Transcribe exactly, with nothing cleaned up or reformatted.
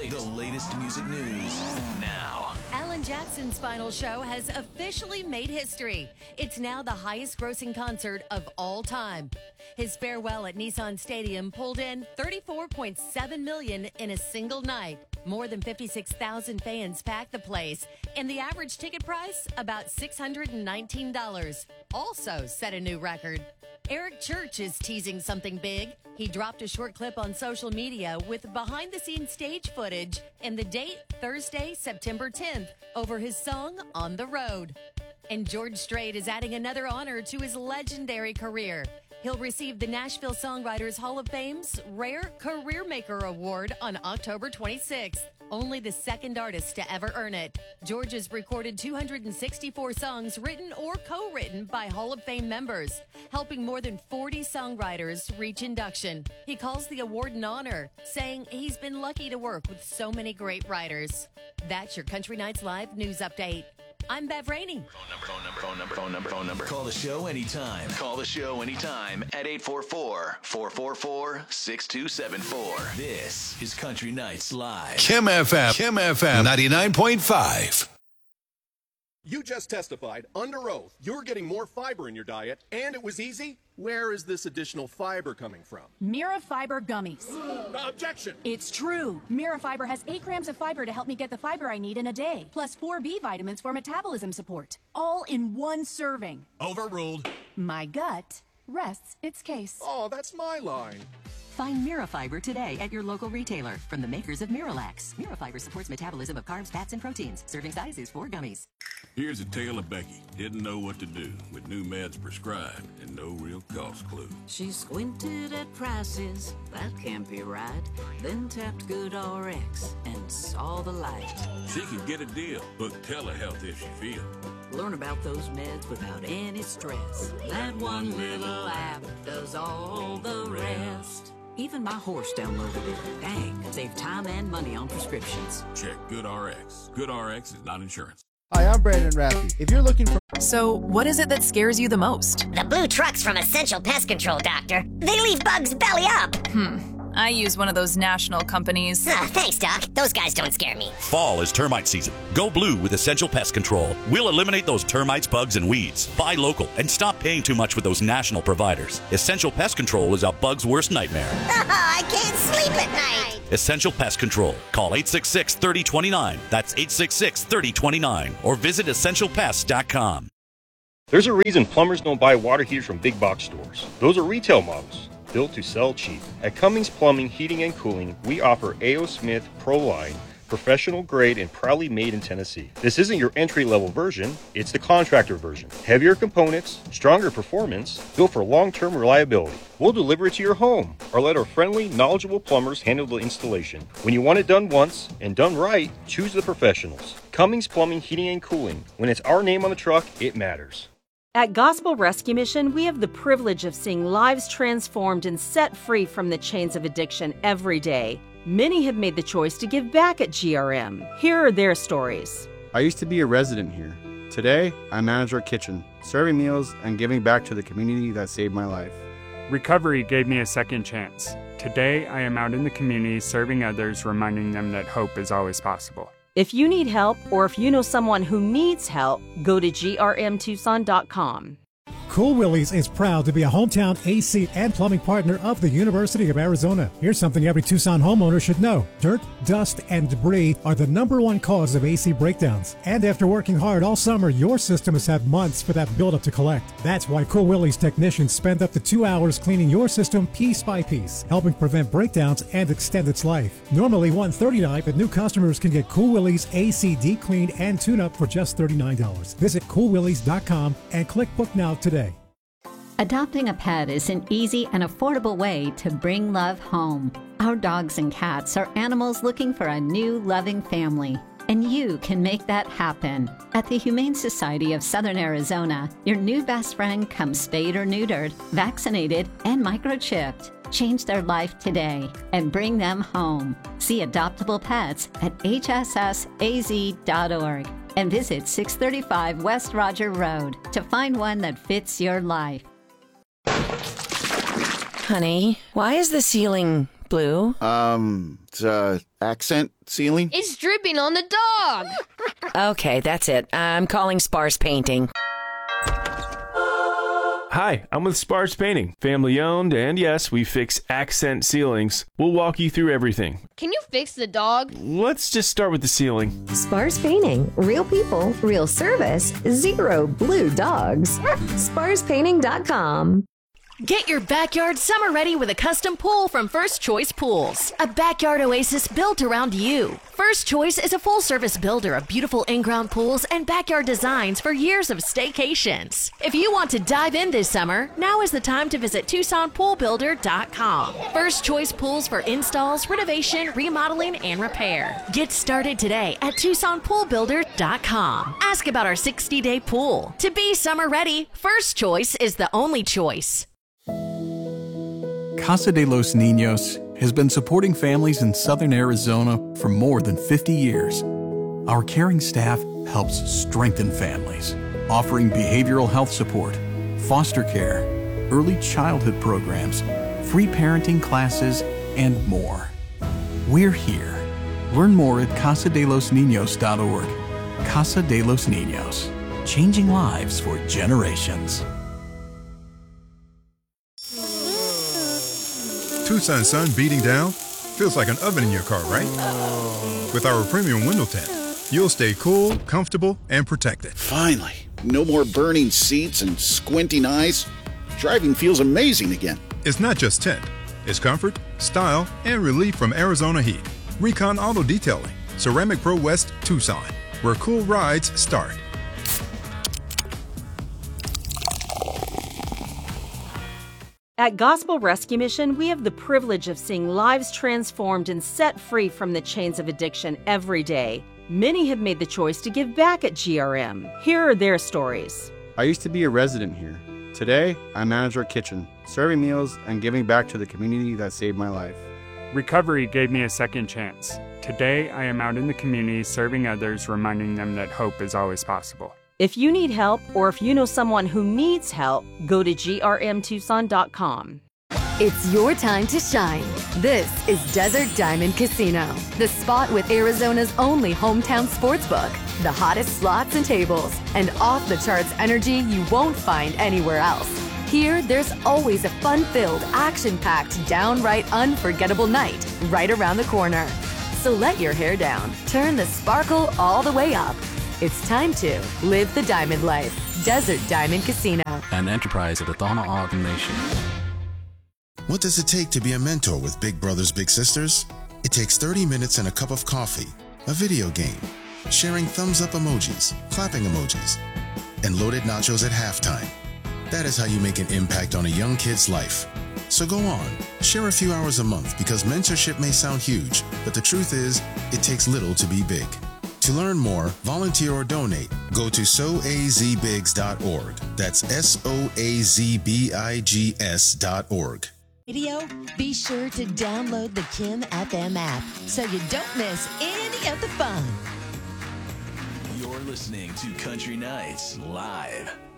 latest, the latest music news now. Alan Jackson's final show has officially made history. It's now the highest grossing concert of all time. His farewell at Nissan Stadium pulled in thirty-four point seven million dollars in a single night. More than fifty-six thousand fans packed the place, and the average ticket price about six hundred nineteen dollars. Also set a new record. Eric Church is teasing something big. He dropped a short clip on social media with behind-the-scenes stage footage and the date Thursday, September tenth, over his song On the Road. And George Strait is adding another honor to his legendary career. He'll receive the Nashville Songwriters Hall of Fame's Rare Career Maker Award on October twenty-sixth. Only the second artist to ever earn it. George has recorded two hundred sixty-four songs written or co-written by Hall of Fame members, helping more than forty songwriters reach induction. He calls the award an honor, saying he's been lucky to work with so many great writers. That's your Country Nights Live news update. I'm Bev Rainey. Phone number, phone number, phone number, phone number, phone number. Call the show anytime. Call the show anytime at eight four four, four four four, six two seven four. This is Country Nights Live. Kim F M. Kim F M ninety-nine point five. You just testified under oath you're getting more fiber in your diet, and it was easy. Where is this additional fiber coming from? Mira Fiber Gummies. Objection! It's true. Mira Fiber has eight grams of fiber to help me get the fiber I need in a day, plus four B vitamins for metabolism support, all in one serving. Overruled. My gut rests its case. Oh, that's my line. Find Mirafiber today at your local retailer from the makers of Miralax. Mirafiber supports metabolism of carbs, fats, and proteins. Serving size is four gummies. Here's a tale of Becky. Didn't know what to do with new meds prescribed and no real cost clue. She squinted at prices, that can't be right. Then tapped GoodRx and saw the light. She could get a deal. Book telehealth if she feels. Learn about those meds without any stress. That one little app does all the rest. Even my horse downloaded it. Dang, save time and money on prescriptions. Check GoodRx. GoodRx is not insurance. Hi, I'm Brandon Raffy. If you're looking for... So, what is it that scares you the most? The blue trucks from Essential Pest Control, Doctor. They leave bugs belly up. Hmm. I use one of those national companies. Ah, thanks, Doc. Those guys don't scare me. Fall is termite season. Go blue with Essential Pest Control. We'll eliminate those termites, bugs, and weeds. Buy local and stop paying too much with those national providers. Essential Pest Control is a bug's worst nightmare. I can't sleep at night. Essential Pest Control. Call eight six six, three oh two nine. That's eight six six, three oh two nine. Or visit essential pest dot com. There's a reason plumbers don't buy water heaters from big box stores. Those are retail models, built to sell cheap. At Cummings Plumbing, Heating, and Cooling, we offer A O. Smith Pro Line, professional grade and proudly made in Tennessee. This isn't your entry-level version, it's the contractor version. Heavier components, stronger performance, built for long-term reliability. We'll deliver it to your home, or let our friendly, knowledgeable plumbers handle the installation. When you want it done once, and done right, choose the professionals. Cummings Plumbing, Heating, and Cooling. When it's our name on the truck, it matters. At Gospel Rescue Mission, we have the privilege of seeing lives transformed and set free from the chains of addiction every day. Many have made the choice to give back at G R M. Here are their stories. I used to be a resident here. Today, I manage our kitchen, serving meals and giving back to the community that saved my life. Recovery gave me a second chance. Today, I am out in the community serving others, reminding them that hope is always possible. If you need help or if you know someone who needs help, go to G R M Tucson dot com. Cool Willie's is proud to be a hometown A C and plumbing partner of the University of Arizona. Here's something every Tucson homeowner should know. Dirt, dust, and debris are the number one cause of A C breakdowns. And after working hard all summer, your system has had months for that buildup to collect. That's why Cool Willie's technicians spend up to two hours cleaning your system piece by piece, helping prevent breakdowns and extend its life. Normally one hundred thirty dollars, but new customers can get Cool Willie's A C deep cleaned and tune-up for just thirty-nine dollars. Visit cool willies dot com and click book now today. Adopting a pet is an easy and affordable way to bring love home. Our dogs and cats are animals looking for a new, loving family, and you can make that happen. At the Humane Society of Southern Arizona, your new best friend comes spayed or neutered, vaccinated, and microchipped. Change their life today and bring them home. See adoptable pets at H S S A Z dot org and visit six thirty-five West Roger Road to find one that fits your life. Honey, why is the ceiling Blue? Um, it's, uh, accent ceiling? It's dripping on the dog. Okay, that's it. I'm calling Sparse Painting. Hi, I'm with Sparse Painting, family owned, and yes, we fix accent ceilings. We'll walk you through everything. Can you fix the dog? Let's just start with the ceiling. Sparse Painting. Real people, real service, zero blue dogs. Sparse Painting dot com. Get your backyard summer ready with a custom pool from First Choice Pools. A backyard oasis built around you. First Choice is a full-service builder of beautiful in-ground pools and backyard designs for years of staycations. If you want to dive in this summer, now is the time to visit Tucson Pool Builder dot com. First Choice Pools for installs, renovation, remodeling, and repair. Get started today at Tucson Pool Builder dot com. Ask about our sixty-day pool. To be summer ready, First Choice is the only choice. Casa de los Niños has been supporting families in southern Arizona for more than fifty years. Our caring staff helps strengthen families, offering behavioral health support, foster care, early childhood programs, free parenting classes, and more. We're here. Learn more at casa de los niños dot org. Casa de los Niños, changing lives for generations. Tucson sun beating down? Feels like an oven in your car, right? With our premium window tint, you'll stay cool, comfortable, and protected. Finally, no more burning seats and squinting eyes. Driving feels amazing again. It's not just tint. It's comfort, style, and relief from Arizona heat. Recon Auto Detailing, Ceramic Pro West, Tucson, where cool rides start. At Gospel Rescue Mission, we have the privilege of seeing lives transformed and set free from the chains of addiction every day. Many have made the choice to give back at G R M. Here are their stories. I used to be a resident here. Today, I manage our kitchen, serving meals and giving back to the community that saved my life. Recovery gave me a second chance. Today, I am out in the community serving others, reminding them that hope is always possible. If you need help or if you know someone who needs help, go to G R M Tucson dot com. It's your time to shine. This is Desert Diamond Casino, the spot with Arizona's only hometown sportsbook, the hottest slots and tables, and off-the-charts energy you won't find anywhere else. Here, there's always a fun-filled, action-packed, downright unforgettable night right around the corner. So let your hair down, turn the sparkle all the way up. It's time to live the diamond life. Desert Diamond Casino. An enterprise of the Thona Ogden Nation. What does it take to be a mentor with Big Brothers Big Sisters? It takes thirty minutes and a cup of coffee, a video game, sharing thumbs up emojis, clapping emojis, and loaded nachos at halftime. That is how you make an impact on a young kid's life. So go on, share a few hours a month because mentorship may sound huge, but the truth is, it takes little to be big. To learn more, volunteer or donate, go to so a z bigs dot org. That's S O A Z B I G S dot org. Radio, be sure to download the Kim F M app so you don't miss any of the fun. You're listening to Country Nights Live.